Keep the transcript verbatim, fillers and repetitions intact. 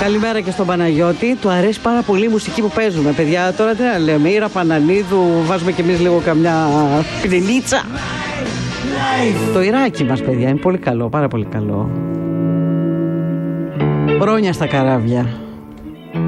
Καλημέρα και στον Παναγιώτη. Του αρέσει πάρα πολύ η μουσική που παίζουμε, παιδιά. Τώρα τι να λέμε, Ήρα Πανανίδου, βάζουμε κι εμείς λίγο καμιά πινελίτσα. Το Ιράκι μας, παιδιά, είναι πολύ καλό, πάρα πολύ καλό. Μπρόνια στα καράβια.